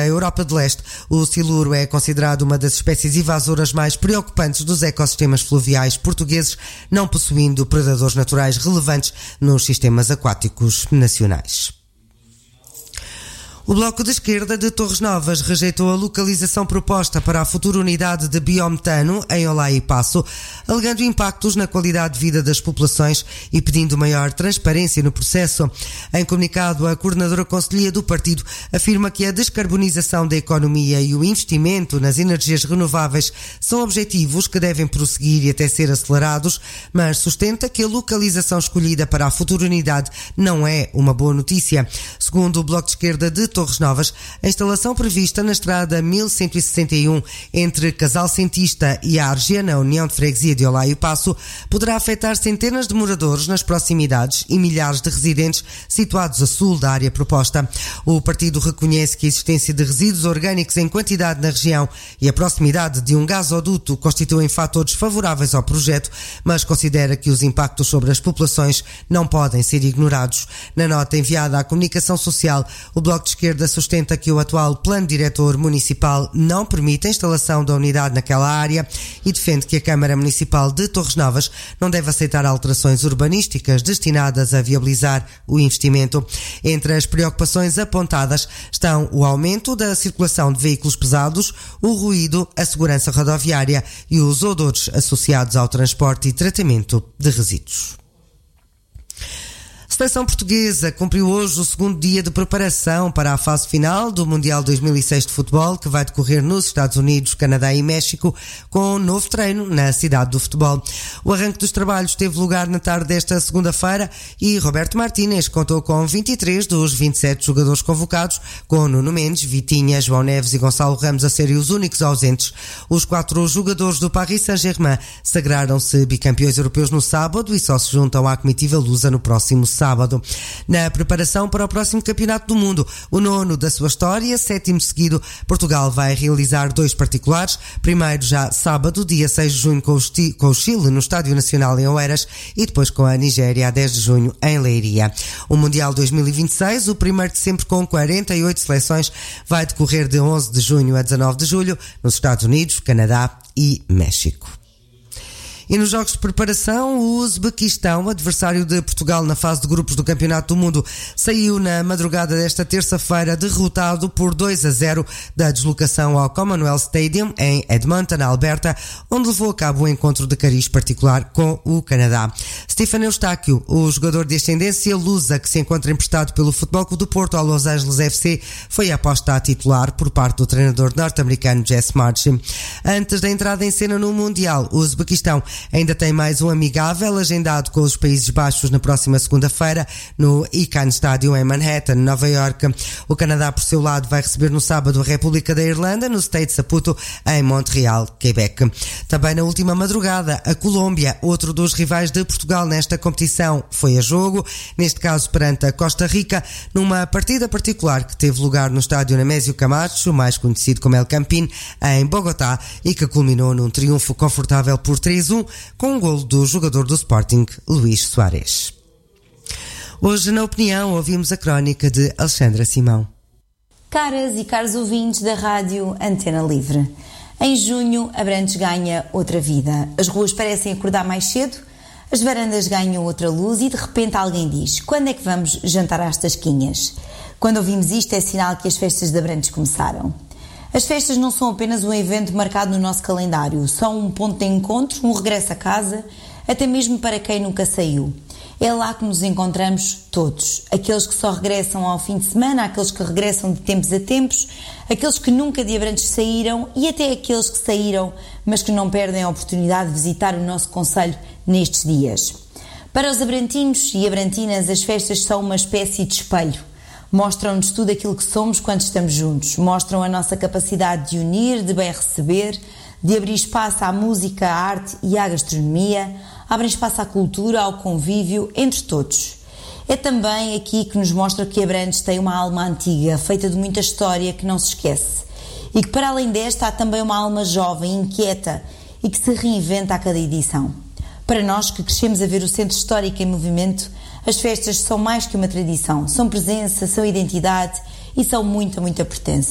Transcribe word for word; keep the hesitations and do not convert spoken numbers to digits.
A Europa de Leste, o siluro é considerado uma das espécies invasoras mais preocupantes dos ecossistemas fluviais portugueses, não possuindo predadores naturais relevantes nos sistemas aquáticos nacionais. O Bloco de Esquerda de Torres Novas rejeitou a localização proposta para a futura unidade de biometano em Olá e Paço, alegando impactos na qualidade de vida das populações e pedindo maior transparência no processo. Em comunicado, a coordenadora conselhia do partido afirma que a descarbonização da economia e o investimento nas energias renováveis são objetivos que devem prosseguir e até ser acelerados, mas sustenta que a localização escolhida para a futura unidade não é uma boa notícia. Segundo o Bloco de Esquerda de Torres Novas, a instalação prevista na estrada mil cento e sessenta e um entre Casal Sentista e a Argê, na União de Freguesia de Olá e Paço, poderá afetar centenas de moradores nas proximidades e milhares de residentes situados a sul da área proposta. O partido reconhece que a existência de resíduos orgânicos em quantidade na região e a proximidade de um gasoduto constituem fatores favoráveis ao projeto, mas considera que os impactos sobre as populações não podem ser ignorados. Na nota enviada à Comunicação Social, o Bloco de Esquerda sustenta que o atual Plano Diretor Municipal não permite a instalação da unidade naquela área e defende que a Câmara Municipal de Torres Novas não deve aceitar alterações urbanísticas destinadas a viabilizar o investimento. Entre as preocupações apontadas estão o aumento da circulação de veículos pesados, o ruído, a segurança rodoviária e os odores associados ao transporte e tratamento de resíduos. A seleção portuguesa cumpriu hoje o segundo dia de preparação para a fase final do Mundial dois mil e seis de futebol, que vai decorrer nos Estados Unidos, Canadá e México, com um novo treino na cidade do futebol. O arranque dos trabalhos teve lugar na tarde desta segunda-feira e Roberto Martínez contou com vinte e três dos vinte e sete jogadores convocados, com Nuno Mendes, Vitinha, João Neves e Gonçalo Ramos a serem os únicos ausentes. Os quatro jogadores do Paris Saint-Germain sagraram-se bicampeões europeus no sábado e só se juntam à comitiva lusa no próximo sábado. Sábado. Na preparação para o próximo Campeonato do Mundo, o nono da sua história, sétimo seguido, Portugal vai realizar dois particulares, primeiro já sábado, dia seis de junho com o, Sti- com o Chile no Estádio Nacional em Oeiras e depois com a Nigéria a dez de junho em Leiria. O Mundial dois mil e vinte e seis, o primeiro de sempre com quarenta e oito seleções, vai decorrer de onze de junho a dezanove de julho nos Estados Unidos, Canadá e México. E nos jogos de preparação, o Uzbequistão, adversário de Portugal na fase de grupos do Campeonato do Mundo, saiu na madrugada desta terça-feira derrotado por dois a zero da deslocação ao Commonwealth Stadium em Edmonton, Alberta, onde levou a cabo o encontro de cariz particular com o Canadá. Stefan Eustáquio, o jogador de ascendência lusa que se encontra emprestado pelo Futebol Clube do Porto ao Los Angeles F C, foi a aposta a titular por parte do treinador norte-americano Jess March. Antes da entrada em cena no Mundial, o Uzbequistão ainda tem mais um amigável agendado com os Países Baixos na próxima segunda-feira no Icahn Stadium em Manhattan, Nova York. O Canadá, por seu lado, vai receber no sábado a República da Irlanda no Stade Saputo em Montreal, Quebec. Também na última madrugada, a Colômbia, outro dos rivais de Portugal nesta competição, foi a jogo, neste caso perante a Costa Rica, numa partida particular que teve lugar no estádio Nemésio Camacho, mais conhecido como El Campín, em Bogotá, e que culminou num triunfo confortável por três a um, com um golo do jogador do Sporting, Luís Soares. Hoje, na Opinião, ouvimos a crónica de Alexandra Simão. Caras e caros ouvintes da Rádio Antena Livre, em junho, Abrantes ganha outra vida. As ruas parecem acordar mais cedo, as varandas ganham outra luz e de repente alguém diz: quando é que vamos jantar às tasquinhas? Quando ouvimos isto é sinal que as festas de Abrantes começaram. As festas não são apenas um evento marcado no nosso calendário, são um ponto de encontro, um regresso a casa, até mesmo para quem nunca saiu. É lá que nos encontramos todos, aqueles que só regressam ao fim de semana, aqueles que regressam de tempos a tempos, aqueles que nunca de Abrantes saíram e até aqueles que saíram, mas que não perdem a oportunidade de visitar o nosso concelho nestes dias. Para os abrantinos e abrantinas, as festas são uma espécie de espelho. Mostram-nos tudo aquilo que somos quando estamos juntos. Mostram a nossa capacidade de unir, de bem receber, de abrir espaço à música, à arte e à gastronomia. Abrem espaço à cultura, ao convívio, entre todos. É também aqui que nos mostra que Abrantes tem uma alma antiga, feita de muita história que não se esquece. E que para além desta há também uma alma jovem, inquieta e que se reinventa a cada edição. Para nós que crescemos a ver o centro histórico em movimento, as festas são mais que uma tradição, são presença, são identidade e são muita, muita pertença.